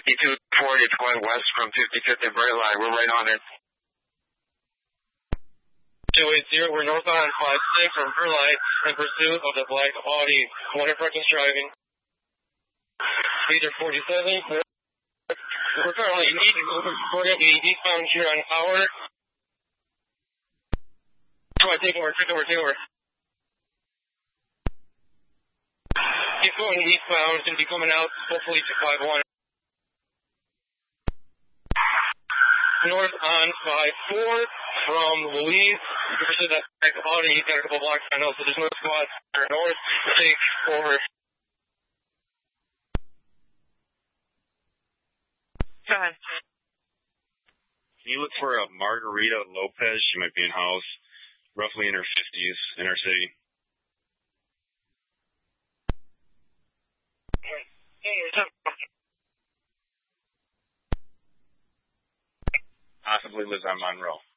5240, it's going west from 55th and Bright Line. We're right on it. 280, we're northbound 56 from Burleigh in pursuit of the black Audi. One in front is driving. Speed are 47. We're currently we're going to be eastbound here on Howard. Come on, take over. Keep going eastbound, it's going to be coming out, hopefully to 51. North on 54 from Louise. Pursue that black Audi, he's got a couple blocks I know, so there's no squad north. Take over. Go ahead. Can you look for a Margarita Lopez? She might be in house, roughly in her 50s, in our city. Possibly lives on Monroe.